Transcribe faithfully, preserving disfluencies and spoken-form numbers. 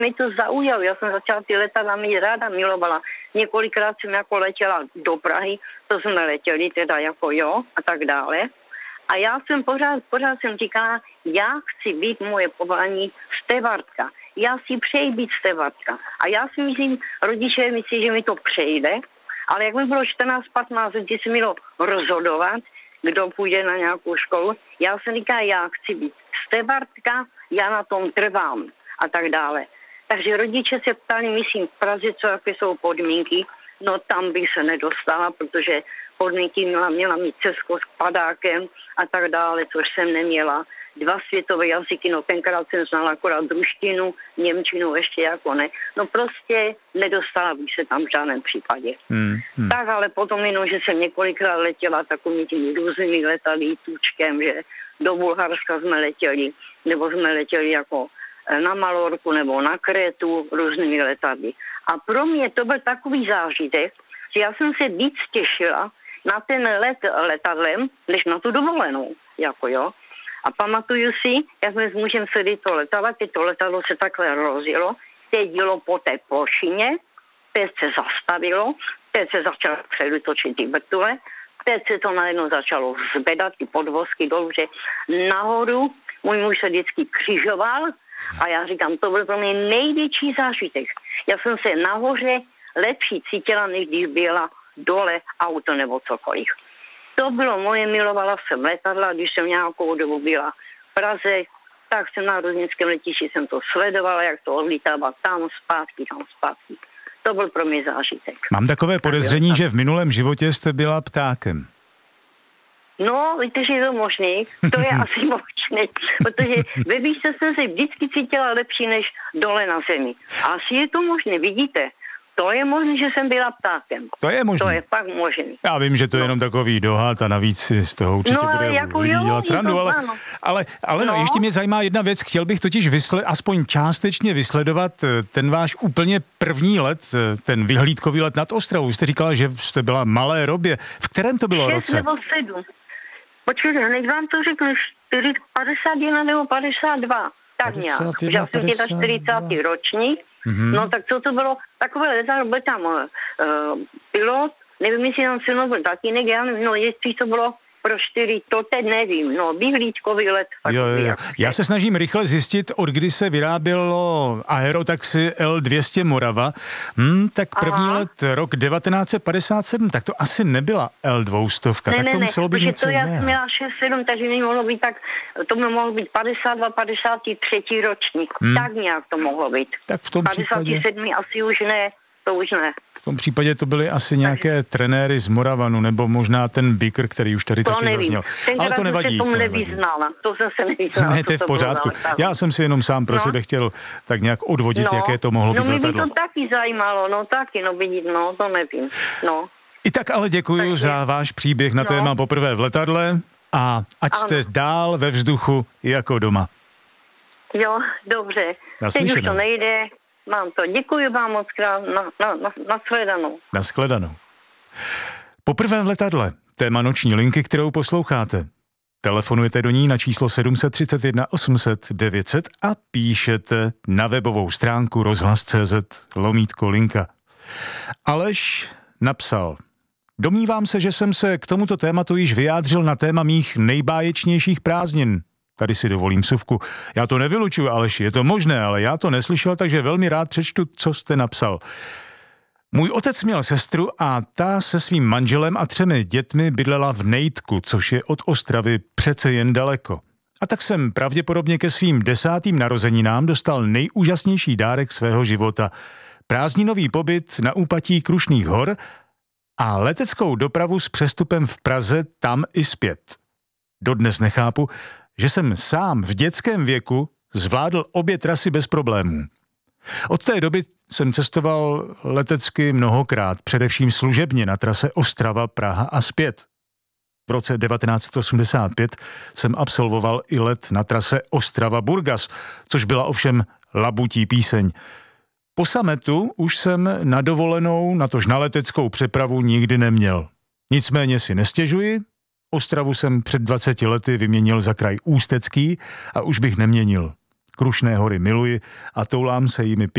mi to zaujalo. Já jsem začala ty letadla mít ráda, milovala. Několikrát jsem jako letěla do Prahy, to jsme letěli teda jako jo a tak dále. A já jsem pořád, pořád jsem říkala, já chci být moje povolání stevardka. Já si přeji být stevardka. A já si myslím, rodiče myslí, že mi to přejde, ale jak mi bylo čtrnáct patnáct, kdy se mělo rozhodovat, kdo půjde na nějakou školu, já jsem říkala, já chci být stevardka, já na tom trvám a tak dále. Takže rodiče se ptali, myslím, v Praze, co jaké jsou podmínky, no tam bych se nedostala, protože podmínky měla, měla mít Česko s padákem a tak dále, což jsem neměla. Dva světové jazyky, no tenkrát jsem znala akorát ruštinu, němčinu ještě jako ne. No prostě nedostala bych se tam v žádném případě. Hmm, hmm. Tak ale potom jenom, že jsem několikrát letěla takovými těmi různými letadly, tučkem, že do Bulharska jsme letěli, nebo jsme letěli jako na Malorku nebo na Krétu různými letadly. A pro mě to byl takový zážitek, že já jsem se víc těšila na ten let letadlem, než na tu dovolenou, jako jo. A pamatuju si, jak jsme s mužem sedli to letadlo, keď to letadlo se takhle rozjelo, teď jelo po té plošině, teď se zastavilo, teď se začalo předu točit ty vrtule, teď se to najednou začalo zvedat, ty podvozky dolů, že nahoru můj muž se vždycky křižoval a já říkám, to byl pro mě největší zážitek. Já jsem se nahoře lepší cítila, než když byla dole auto nebo cokoliv. To bylo moje, milovala jsem letadla, když jsem nějakou dobu byla v Praze, tak jsem na Ruznickém letišti jsem to sledovala, jak to odlítává tam zpátky, tam zpátky. To byl pro mě zážitek. Mám takové podezření, že v minulém životě jste byla ptákem. No, víte, že je to možný, to je asi možný, protože ve výšce jsem se vždycky cítila lepší než dole na zemi. Asi je to možné, vidíte. To je možné, že jsem byla ptákem. To je možné. To je fakt možný. Já vím, že to je no. jenom takový dohad a navíc si z toho určitě no, bude jako lidi jo, dělat srandu, ale, ale, ale no. no, ještě mě zajímá jedna věc. Chtěl bych totiž vysle, aspoň částečně vysledovat ten váš úplně první let, ten vyhlídkový let nad Ostravou. Jste říkala, že jste byla malé robě. V kterém to bylo šest roce? nebo sedm. Počkejte, hned vám to řeknu, padesát jedna nebo padesát dva. Tak nějak. Já jsem čtyřicátý ročník. Mm-hmm. No tak co to bylo? Takové letadlo, byl tam uh, pilot, nevím, jestli tam se mnou byl tatínek, já nevím, no jestli to bylo pro čtyři, to teď nevím, no vyhlídkový let. Jo, jo, jo. Já se snažím rychle zjistit, od kdy se vyrábělo aerotaxi el dvě stě Morava, hmm, tak první Aha. let rok devatenáct set padesát sedm, tak to asi nebyla el dvě stě, ne, tak ne, to ne, muselo být něco to jiného. Já jsem měla šest sedm, takže mi mohlo být tak, to mi mohlo být padesát dva padesát tři ročník, hmm. tak nějak to mohlo být. Tak v tom případě... padesát sedm asi už ne. To už ne. V tom případě to byly asi nějaké trenéry z Moravanu, nebo možná ten Bíker, který už tady to taky nevím. zazněl. Tenkrát Ale to nevadí. To, to nevyznala. To jsem se nevyznala. Ne, to je v pořádku. Já jsem si jenom sám pro no. sebe chtěl tak nějak odvodit, no. jaké to mohlo no, být letadlo. No mě by to taky zajímalo, no taky, no vidíte, no to nevím. No. I tak ale děkuji Takže. za váš příběh na no. téma Poprvé v letadle a ať ano. jste dál ve vzduchu jako doma. Jo, dobře. Teď už to nejde. Mám to. Děkuji vám moc krát. Na, na, na, na shledanou. Na shledanou. Poprvé v letadle. Téma noční linky, kterou posloucháte. Telefonujete do ní na číslo sedm set třicet jedna osm set devět set a píšete na webovou stránku rozhlas tečka cé zet lomítko linka. Aleš napsal: Domnívám se, že jsem se k tomuto tématu již vyjádřil na téma mých nejbáječnějších prázdnin. Tady si dovolím vsuvku. Já to nevylučuju, Aleši, je to možné, ale já to neslyšel, takže velmi rád přečtu, co jste napsal. Můj otec měl sestru a ta se svým manželem a třemi dětmi bydlela v Nejtku, což je od Ostravy přece jen daleko. A tak jsem pravděpodobně ke svým desátým narozeninám dostal nejúžasnější dárek svého života. Prázdninový pobyt na úpatí Krušných hor a leteckou dopravu s přestupem v Praze tam i zpět. Dodnes nechápu, že jsem sám v dětském věku zvládl obě trasy bez problémů. Od té doby jsem cestoval letecky mnohokrát, především služebně na trase Ostrava, Praha a zpět. V roce devatenáct set osmdesát pět jsem absolvoval i let na trase Ostrava-Burgas, což byla ovšem labutí píseň. Po sametu už jsem na dovolenou, natož na leteckou přepravu nikdy neměl. Nicméně si nestěžuji, Ostravu jsem před dvaceti lety vyměnil za kraj Ústecký a už bych neměnil. Krušné hory miluji a toulám se jimi